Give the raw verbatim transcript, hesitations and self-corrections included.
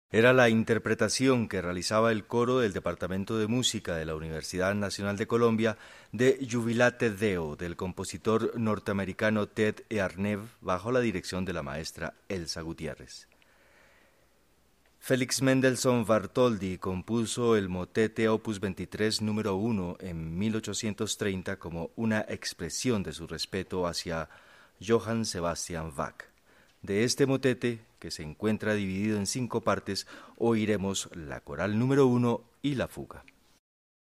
Era la interpretación que realizaba el coro del Departamento de Música de la Universidad Nacional de Colombia de Jubilate Deo del compositor norteamericano Ted Earneve bajo la dirección de la maestra Elsa Gutiérrez. Félix Mendelssohn Bartholdy compuso el motete opus veintitrés número uno en mil ochocientos treinta como una expresión de su respeto hacia Johann Sebastian Bach. De este motete, que se encuentra dividido en cinco partes, oiremos la coral número uno y la fuga.